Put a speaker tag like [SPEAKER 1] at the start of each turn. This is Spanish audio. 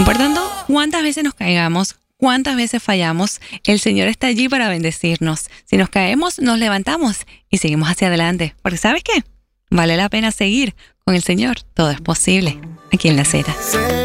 [SPEAKER 1] importando cuántas veces nos caigamos, cuántas veces fallamos, el Señor está allí para bendecirnos. Si nos caemos, nos levantamos y seguimos hacia adelante. Porque ¿sabes qué? Vale la pena seguir con el Señor. Todo es posible aquí en La Z.